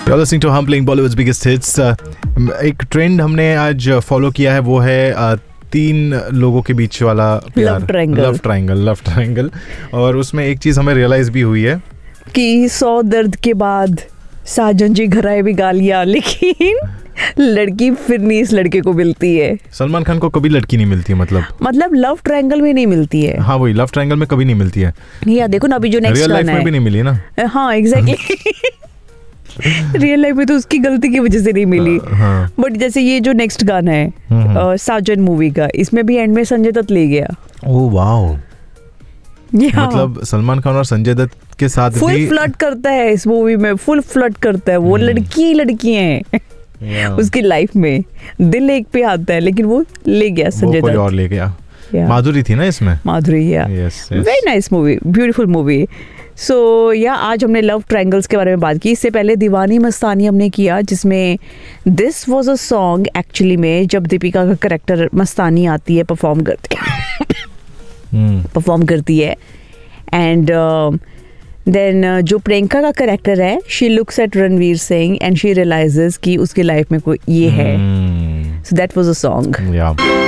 You're listening to हम playing Bollywood's biggest hits. एक trend हमने आज फॉलो किया है, वो है तीन लोगों के बीच वाला प्यार, लव ट्रायंगल. और उसमें एक चीज हमें रियलाइज भी हुई है कि 100 दर्द के बाद साजन जी घर आए भी गालियां, लेकिन लड़की फिर नहीं इस लड़के को मिलती है. सलमान खान को कभी लड़की नहीं मिलती है, मतलब लव ट्रायंगल में नहीं मिलती है. हाँ, वही लव ट्रायंगल में कभी नहीं मिलती है. या देखो ना, अभी जो नेक्स्ट रियल लाइफ में भी नहीं मिली ना. हाँ एग्जैक्टली. रियल लाइफ में तो उसकी गलती की वजह से नहीं मिली. बट जैसे ये जो नेक्स्ट गाना है साजन मूवी का, इसमें भी एंड में संजय दत्त ले गया. Oh wow. मतलब सलमान खान और संजय दत्त के साथ फुल फ्लर्ट करता है इस मूवी में, फुल फ्लर्ट करता है. वो लड़की है उसकी लाइफ में. दिल एक पे आता है, लेकिन वो ले गया संजय दत्त, और ले गया. माधुरी थी ना इसमें. माधुरी, very nice movie, beautiful movie. सो आज हमने लव ट्रायंगल्स के बारे में बात की. इससे पहले दीवानी मस्तानी हमने किया, जिसमें this was a song actually में जब दीपिका का कैरेक्टर मस्तानी आती है, परफॉर्म करती है. एंड देन जो प्रियंका का कैरेक्टर है, she looks at Ranveer Singh and she realises कि उसकी लाइफ में कोई ये है. So that was a song.